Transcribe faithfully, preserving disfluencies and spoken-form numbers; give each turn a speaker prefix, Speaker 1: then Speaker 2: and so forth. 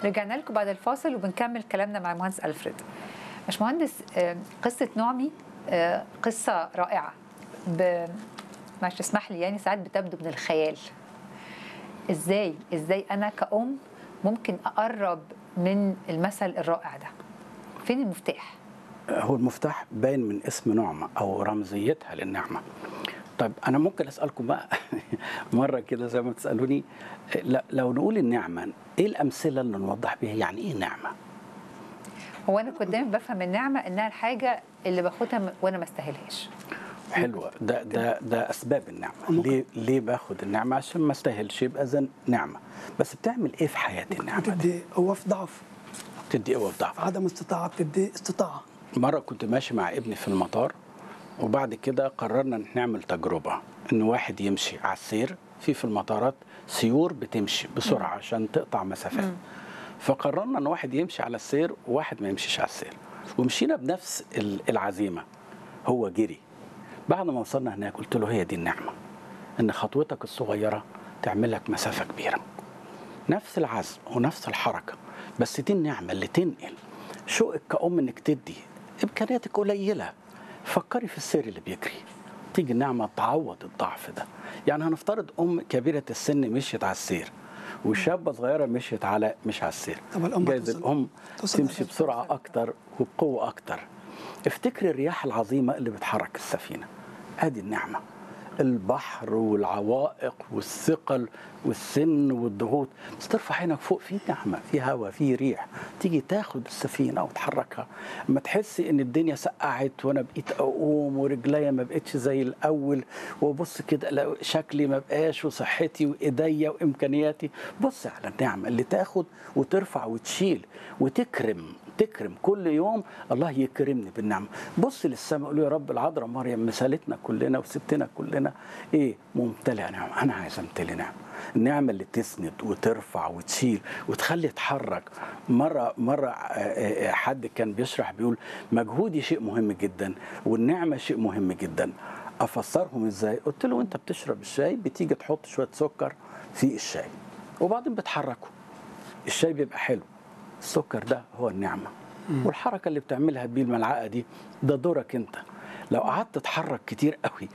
Speaker 1: رجعنا لكم بعد الفاصل وبنكمل كلامنا مع المهندس ألفريد. باشمهندس، قصة نعمي قصة رائعة، معلش اسمح لي، يعني ساعات بتبدو من الخيال. ازاي ازاي انا كأم ممكن اقرب من المثل الرائع ده؟ فين المفتاح؟
Speaker 2: هو المفتاح باين من اسم نعمة او رمزيتها للنعمة. طيب انا ممكن اسالكم بقى مره كده زي ما بتسالوني، لو نقول النعمه ايه الامثله اللي نوضح بيها يعني ايه نعمه؟
Speaker 1: هو انا كنت دايما بفهم النعمه انها الحاجه اللي باخدها وانا ما استاهلهاش.
Speaker 2: حلوه، ده ده ده اسباب النعمه. ليه ليه باخد النعمه؟ عشان ما استاهلش، يبقى اذا نعمه. بس بتعمل ايه في حياتي النعمه دي؟
Speaker 3: بتدي قوه في ضعف،
Speaker 2: بتدي قوه في ضعف،
Speaker 3: عدم استطاعه بتدي استطاعه.
Speaker 2: مره كنت ماشي مع ابني في المطار، وبعد كده قررنا نعمل تجربه ان واحد يمشي على السير. في في المطارات سيور بتمشي بسرعه عشان تقطع مسافات، فقررنا ان واحد يمشي على السير وواحد ما يمشيش على السير، ومشينا بنفس العزيمه. هو جري. بعد ما وصلنا هناك قلت له هي دي النعمه، ان خطوتك الصغيره تعمل لك مسافه كبيره. نفس العزم ونفس الحركه، بس دي النعمه اللي تنقل. شوقك كأم انك تدي، امكانياتك قليله، فكري في السير اللي بيجري، تيجي النعمه تعوض الضعف ده. يعني هنفترض ام كبيره السن مشيت على السير، وشابه صغيره مشيت على مش على السير، جايز الام تمشي بسرعه اكتر وبقوه اكتر. افتكري الرياح العظيمه اللي بتحرك السفينه، ادي النعمه. البحر والعوائق والثقل والسن والضغوط، بس ترفع عينك فوق، في نعمه، في هواء، في ريح، تيجي تاخد السفينه وتحركها. اما تحسي ان الدنيا سقعت وانا بقيت اقوم ورجليا ما بقتش زي الاول، وبص كده شكلي ما بقاش وصحتي وايديا وامكانياتي، بص على النعمه اللي تاخد وترفع وتشيل وتكرم. تكرم كل يوم، الله يكرمني بالنعمه. بص للسماء قول يا رب، العذراء مريم مثالتنا كلنا وستنا كلنا ايه؟ ممتلئه نعمه. انا عايز امتلي نعمه، النعمه اللي تسند وترفع وتشيل وتخلي تحرك. مره مره حد كان بيشرح بيقول مجهودي شيء مهم جدا والنعمه شيء مهم جدا. افسرهم ازاي؟ قلت له انت بتشرب الشاي، بتيجي تحط شويه سكر في الشاي وبعدين بتحركه، الشاي بيبقى حلو. السكر ده هو النعمة، والحركة اللي بتعملها بيه الملعقة دي ده دورك انت. لو قعدت تتحرك كتير قوي